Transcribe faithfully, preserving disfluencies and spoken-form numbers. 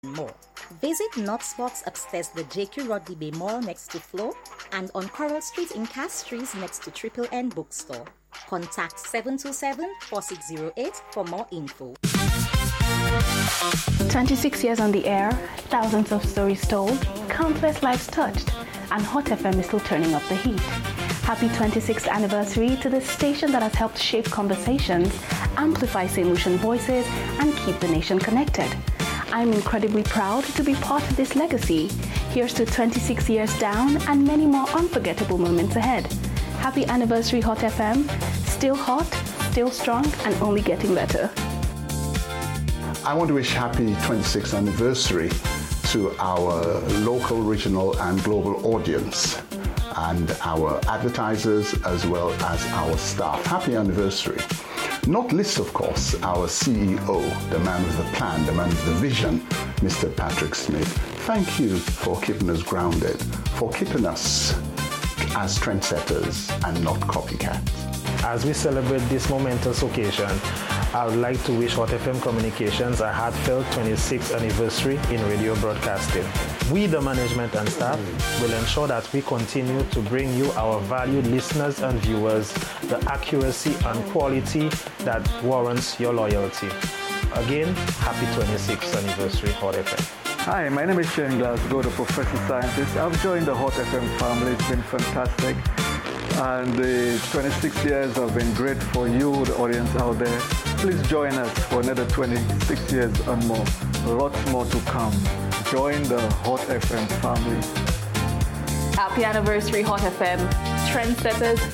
more. Visit Northsports upstairs the J Q Rodley Bay Mall next to Flow and on Coral Street in Castries next to Triple N Bookstore. Contact seven two seven, four six zero eight for more info. twenty-six years on the air, thousands of stories told, countless lives touched, and Hot F M is still turning up the heat. Happy twenty-sixth anniversary to the station that has helped shape conversations, amplify Saint Lucian voices, and keep the nation connected. I'm incredibly proud to be part of this legacy. Here's to twenty-six years down and many more unforgettable moments ahead. Happy anniversary, Hot F M. Still hot, still strong, and only getting better. I want to wish happy twenty-sixth anniversary to our local, regional, and global audience, and our advertisers as well as our staff. Happy anniversary. Not least, of course, our C E O, the man with the plan, the man with the vision, Mister Patrick Smith. Thank you for keeping us grounded, for keeping us as trendsetters and not copycats. As we celebrate this momentous occasion, I would like to wish Hot F M Communications a heartfelt twenty-sixth anniversary in radio broadcasting. We, the management and staff, will ensure that we continue to bring you, our valued listeners and viewers, the accuracy and quality that warrants your loyalty. Again, happy twenty-sixth anniversary, Hot F M. Hi, my name is Shane Glasgow, the Professor Scientist. I've joined the Hot F M family. It's been fantastic. And the twenty-six years have been great for you, the audience out there. Please join us for another twenty-six years and more. Lots more to come. Join the Hot F M family. Happy anniversary, Hot F M. Trendsetters